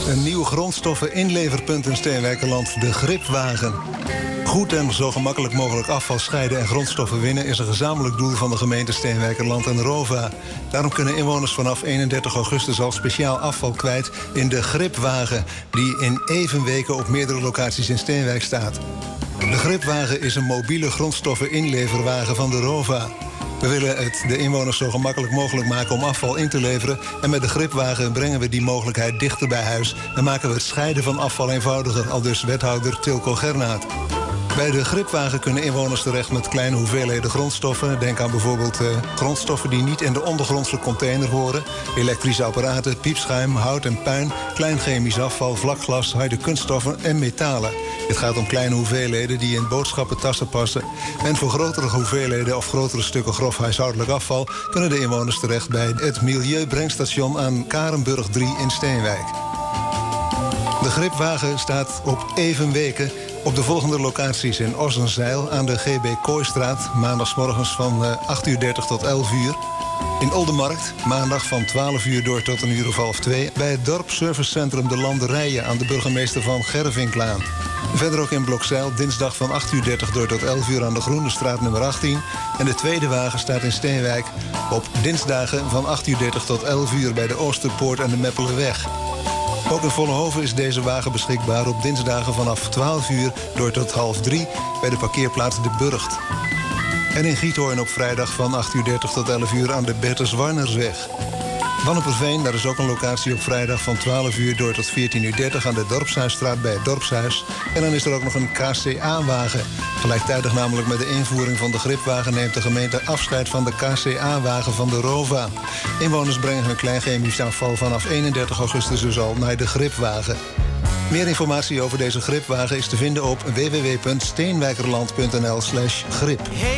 Een nieuw grondstoffen-inleverpunt in Steenwijkerland, de Gripwagen. Goed en zo gemakkelijk mogelijk afval scheiden en grondstoffen winnen is een gezamenlijk doel van de gemeente Steenwijkerland en Rova. Daarom kunnen inwoners vanaf 31 augustus al speciaal afval kwijt in de Gripwagen, die in evenweken op meerdere locaties in Steenwijk staat. De Gripwagen is een mobiele grondstoffen-inleverwagen van de Rova. We willen het de inwoners zo gemakkelijk mogelijk maken om afval in te leveren. En met de Gripwagen brengen we die mogelijkheid dichter bij huis en maken we het scheiden van afval eenvoudiger, aldus wethouder Tilco Gernaat. Bij de Gripwagen kunnen inwoners terecht met kleine hoeveelheden grondstoffen. Denk aan bijvoorbeeld grondstoffen die niet in de ondergrondse container horen. Elektrische apparaten, piepschuim, hout en puin, klein chemisch afval, vlakglas, harde kunststoffen en metalen. Het gaat om kleine hoeveelheden die in boodschappentassen passen. En voor grotere hoeveelheden of grotere stukken grof huishoudelijk afval kunnen de inwoners terecht bij het Milieubrengstation aan Karenburg 3 in Steenwijk. De Gripwagen staat op evenweken op de volgende locaties: in Ossenzeil aan de GB Kooistraat, maandagsmorgens van 8:30 tot 11:00. In Oldenmarkt, maandag van 12:00 door tot 1:30. Bij het dorpsservicecentrum De Landerijen aan de burgemeester van Gervinklaan. Verder ook in Blokzijl, dinsdag van 8:30 door tot 11:00 aan de Groene Straat nummer 18. En de tweede wagen staat in Steenwijk op dinsdagen van 8:30 tot 11:00 bij de Oosterpoort en de Meppelenweg. Ook in Vollenhoven is deze wagen beschikbaar op dinsdagen vanaf 12:00 door tot 2:30 bij de parkeerplaats De Burgt. En in Giethoorn op vrijdag van 8:30 tot 11:00 aan de Bertus Warnersweg. Wanneperveen, daar is ook een locatie op vrijdag van 12:00 door tot 14:30 aan de Dorpshuisstraat bij het Dorpshuis. En dan is er ook nog een KCA-wagen. Gelijktijdig namelijk met de invoering van de Gripwagen neemt de gemeente afscheid van de KCA-wagen van de Rova. Inwoners brengen hun klein chemisch afval vanaf 31 augustus dus al naar de Gripwagen. Meer informatie over deze Gripwagen is te vinden op www.steenwijkerland.nl/grip.